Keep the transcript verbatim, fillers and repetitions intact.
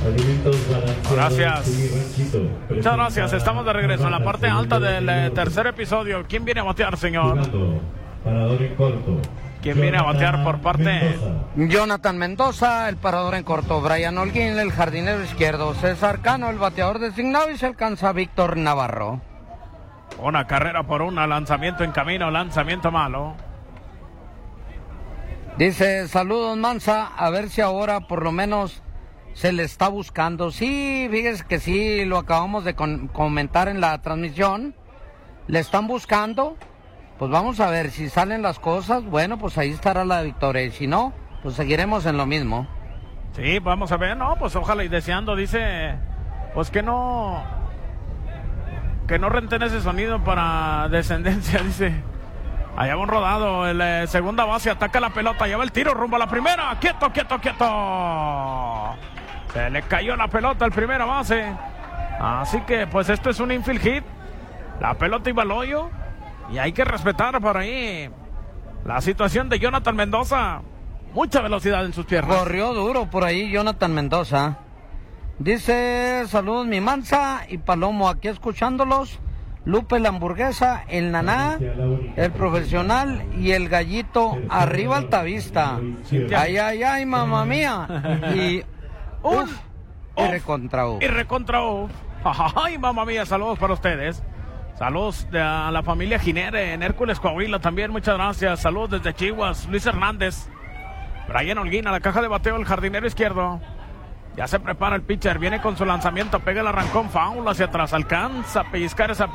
Gracias. Muchas gracias. Estamos de regreso en la parte alta del eh, tercer episodio. ¿Quién viene a batear, señor? ¿Quién viene a batear por parte? Jonathan Mendoza, el parador en corto. Brian Holguín, el jardinero izquierdo. César Cano, el bateador designado. Y se alcanza Víctor Navarro. Una carrera por una, lanzamiento en camino, lanzamiento malo. Dice, saludos Mansa, a ver si ahora por lo menos se le está buscando. Sí, fíjese que sí, lo acabamos de con- comentar en la transmisión. Le están buscando, pues vamos a ver si salen las cosas. Bueno, pues ahí estará la victoria, y si no, pues seguiremos en lo mismo. Sí, vamos a ver, no, pues ojalá y deseando, dice, pues que no, que no renten ese sonido para descendencia, dice. Allá va un rodado, el eh, segunda base ataca la pelota, lleva el tiro rumbo a la primera, quieto, quieto, quieto. Se le cayó la pelota al primera base. Así que pues esto es un infield hit. La pelota iba al hoyo y hay que respetar por ahí la situación de Jonathan Mendoza. Mucha velocidad en sus piernas. Corrió duro por ahí Jonathan Mendoza. Dice, saludos mi Mansa y Palomo, aquí escuchándolos. Lupe la hamburguesa, el naná, el profesional y el gallito. Arriba Altavista. Ay, ay, ay, mamá mía. Y Un, uf, y recontra uf. Y recontra uf. Ay, mamá mía, saludos para ustedes. Saludos de a la familia Ginere en Hércules, Coahuila también, muchas gracias. Saludos desde Chihuahua, Luis Hernández. Brian Holguín a la caja de bateo, el jardinero izquierdo. Ya se prepara el pitcher, viene con su lanzamiento, pega el arrancón, foul hacia atrás, alcanza a pellizcar esa pelota.